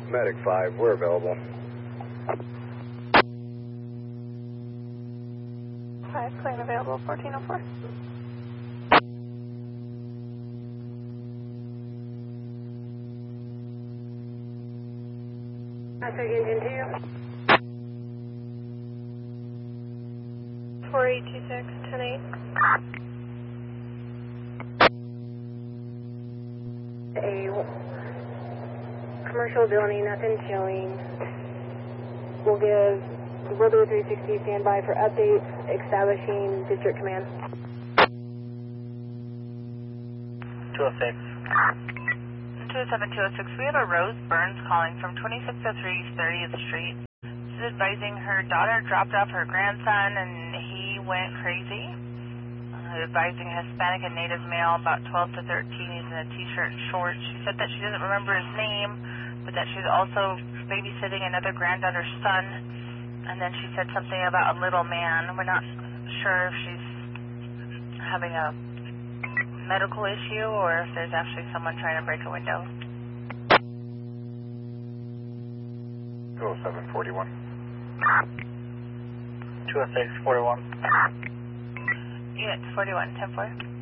Medic 5, we're available. 5, plane available, 1404. I took engine 2. 4826, 108. A commercial building, nothing showing. We'll give Rotor 360 standby for updates, establishing district command. 206. 27206, we have a Rose Burns calling from 2603 East 30th Street. She's advising her daughter dropped off her grandson and he went crazy. Advising Hispanic and Native male, about 12 to 13, he's in a t-shirt and shorts. She said that she doesn't remember his name, but that she's also babysitting another granddaughter's son. And then she said something about a little man. We're not sure if she's having a medical issue or if there's actually someone trying to break a window. 20741. 20641. Unit 41, 10-4.